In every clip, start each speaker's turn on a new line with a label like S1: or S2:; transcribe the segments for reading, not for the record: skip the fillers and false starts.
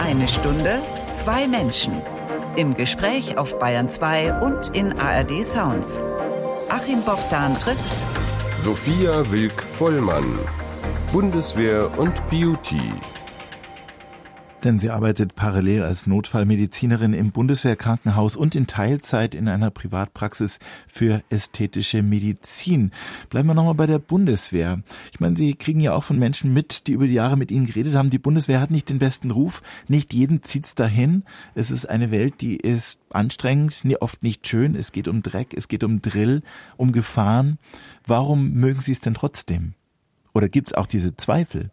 S1: Eine Stunde, zwei Menschen. Im Gespräch auf Bayern 2 und in ARD Sounds. Achim Bogdan trifft
S2: Sophia Wilk-Vollmann, Bundeswehr und Beauty.
S3: Denn sie arbeitet parallel als Notfallmedizinerin im Bundeswehrkrankenhaus und in Teilzeit in einer Privatpraxis für ästhetische Medizin. Bleiben wir nochmal bei der Bundeswehr. Ich meine, Sie kriegen ja auch von Menschen mit, die über die Jahre mit Ihnen geredet haben. Die Bundeswehr hat nicht den besten Ruf. Nicht jeden zieht's dahin. Es ist eine Welt, die ist anstrengend, oft nicht schön. Es geht um Dreck, es geht um Drill, um Gefahren. Warum mögen Sie es denn trotzdem? Oder gibt's auch diese Zweifel?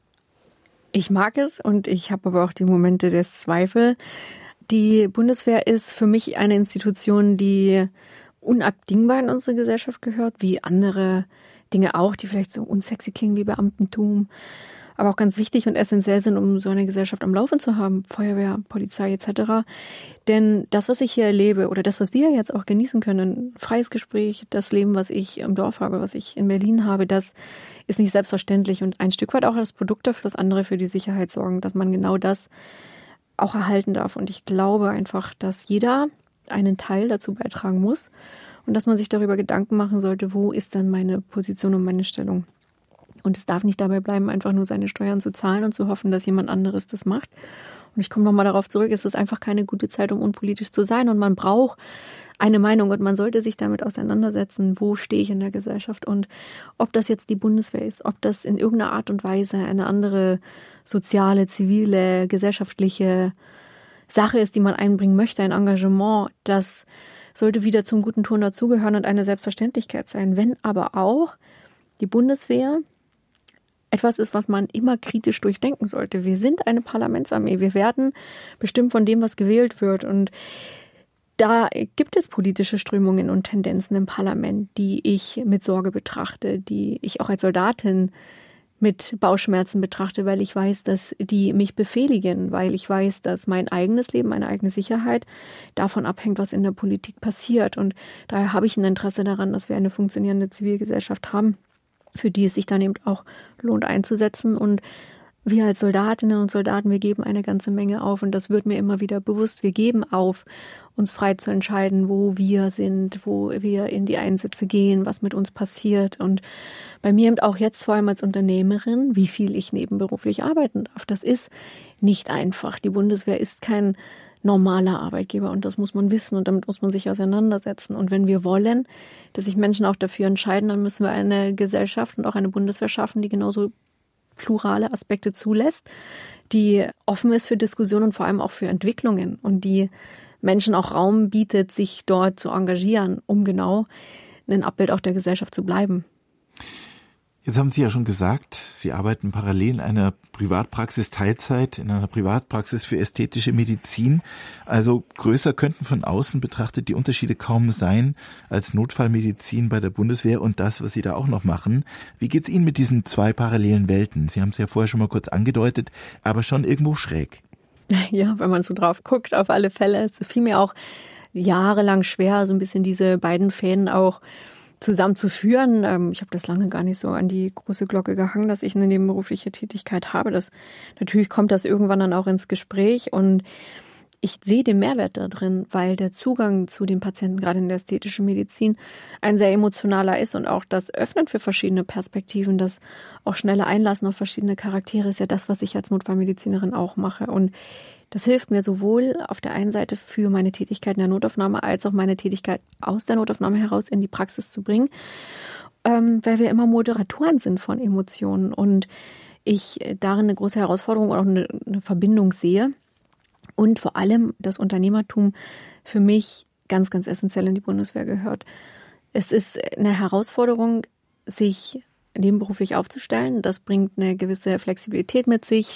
S4: Ich mag es und ich habe aber auch die Momente des Zweifels. Die Bundeswehr ist für mich eine Institution, die unabdingbar in unsere Gesellschaft gehört, wie andere Dinge auch, die vielleicht so unsexy klingen wie Beamtentum, aber auch ganz wichtig und essentiell sind, um so eine Gesellschaft am Laufen zu haben, Feuerwehr, Polizei etc. Denn das, was ich hier erlebe oder das, was wir jetzt auch genießen können, freies Gespräch, das Leben, was ich im Dorf habe, was ich in Berlin habe, das ist nicht selbstverständlich und ein Stück weit auch das Produkt dafür, dass andere für die Sicherheit sorgen, dass man genau das auch erhalten darf. Und ich glaube einfach, dass jeder einen Teil dazu beitragen muss und dass man sich darüber Gedanken machen sollte, wo ist dann meine Position und meine Stellung. Und es darf nicht dabei bleiben, einfach nur seine Steuern zu zahlen und zu hoffen, dass jemand anderes das macht. Und ich komme nochmal darauf zurück, es ist einfach keine gute Zeit, um unpolitisch zu sein. Und man braucht eine Meinung und man sollte sich damit auseinandersetzen, wo stehe ich in der Gesellschaft und ob das jetzt die Bundeswehr ist, ob das in irgendeiner Art und Weise eine andere soziale, zivile, gesellschaftliche Sache ist, die man einbringen möchte, ein Engagement, das sollte wieder zum guten Ton dazugehören und eine Selbstverständlichkeit sein. Wenn aber auch die Bundeswehr etwas ist, was man immer kritisch durchdenken sollte. Wir sind eine Parlamentsarmee. Wir werden bestimmt von dem, was gewählt wird. Und da gibt es politische Strömungen und Tendenzen im Parlament, die ich mit Sorge betrachte, die ich auch als Soldatin mit Bauchschmerzen betrachte, weil ich weiß, dass die mich befehligen, weil ich weiß, dass mein eigenes Leben, meine eigene Sicherheit davon abhängt, was in der Politik passiert. Und daher habe ich ein Interesse daran, dass wir eine funktionierende Zivilgesellschaft haben, für die es sich dann eben auch lohnt einzusetzen. Und wir als Soldatinnen und Soldaten, wir geben eine ganze Menge auf. Und das wird mir immer wieder bewusst. Wir geben auf, uns frei zu entscheiden, wo wir sind, wo wir in die Einsätze gehen, was mit uns passiert. Und bei mir eben auch jetzt vor allem als Unternehmerin, wie viel ich nebenberuflich arbeiten darf. Das ist nicht einfach. Die Bundeswehr ist kein normaler Arbeitgeber und das muss man wissen und damit muss man sich auseinandersetzen. Und wenn wir wollen, dass sich Menschen auch dafür entscheiden, dann müssen wir eine Gesellschaft und auch eine Bundeswehr schaffen, die genauso plurale Aspekte zulässt, die offen ist für Diskussionen und vor allem auch für Entwicklungen und die Menschen auch Raum bietet, sich dort zu engagieren, um genau ein Abbild auch der Gesellschaft zu bleiben.
S3: Jetzt haben Sie ja schon gesagt, Sie arbeiten parallel in einer Privatpraxis Teilzeit, in einer Privatpraxis für ästhetische Medizin. Also größer könnten von außen betrachtet die Unterschiede kaum sein als Notfallmedizin bei der Bundeswehr und das, was Sie da auch noch machen. Wie geht's Ihnen mit diesen zwei parallelen Welten? Sie haben es ja vorher schon mal kurz angedeutet, aber schon irgendwo schräg.
S4: Ja, wenn man so drauf guckt, auf alle Fälle. Es fiel mir auch jahrelang schwer, so ein bisschen diese beiden Fäden auch zusammenzuführen. Ich habe das lange gar nicht so an die große Glocke gehangen, dass ich eine nebenberufliche Tätigkeit habe. Natürlich kommt das irgendwann dann auch ins Gespräch und ich sehe den Mehrwert da drin, weil der Zugang zu den Patienten, gerade in der ästhetischen Medizin, ein sehr emotionaler ist und auch das Öffnen für verschiedene Perspektiven, das auch schnelle Einlassen auf verschiedene Charaktere ist ja das, was ich als Notfallmedizinerin auch mache. Und das hilft mir sowohl auf der einen Seite für meine Tätigkeit in der Notaufnahme als auch meine Tätigkeit aus der Notaufnahme heraus in die Praxis zu bringen, weil wir immer Moderatoren sind von Emotionen und ich darin eine große Herausforderung und auch eine Verbindung sehe und vor allem das Unternehmertum für mich ganz, ganz essentiell in die Bundeswehr gehört. Es ist eine Herausforderung, sich nebenberuflich aufzustellen. Das bringt eine gewisse Flexibilität mit sich,